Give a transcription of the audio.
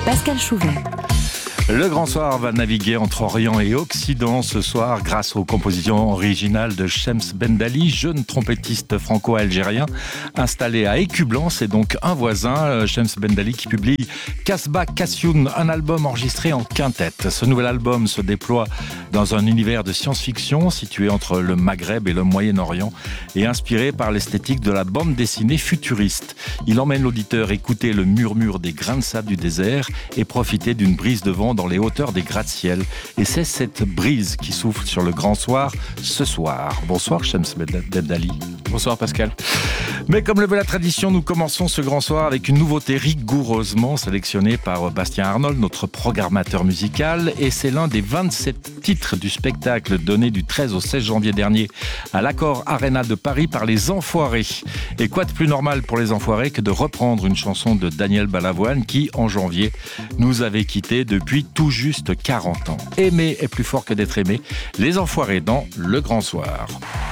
Pascal Chouvet. Le Grand Soir va naviguer entre Orient et Occident ce soir grâce aux compositions originales de Shems Bendali, jeune trompettiste franco-algérien installé à Écublanc. C'est donc un voisin, Shems Bendali, qui publie Kasbah Kassioun, un album enregistré en quintette. Ce nouvel album se déploie dans un univers de science-fiction situé entre le Maghreb et le Moyen-Orient et inspiré par l'esthétique de la bande dessinée futuriste. Il emmène l'auditeur écouter le murmure des grains de sable du désert et profiter d'une brise de vent dans les hauteurs des gratte-ciel. Et c'est cette brise qui souffle sur le Grand Soir ce soir. Bonsoir Shems Bendali. Bonsoir Pascal. Mais comme le veut la tradition, nous commençons ce Grand Soir avec une nouveauté rigoureusement sélectionnée par Bastien Arnold, notre programmateur musical. Et c'est l'un des 27 titres du spectacle donné du 13 au 16 janvier dernier à l'Accor Arena de Paris par les Enfoirés. Et quoi de plus normal pour les Enfoirés que de reprendre une chanson de Daniel Balavoine qui, en janvier, nous avait quittés depuis tout juste 40 ans. Aimer est plus fort que d'être aimé. Les Enfoirés dans Le Grand Soir.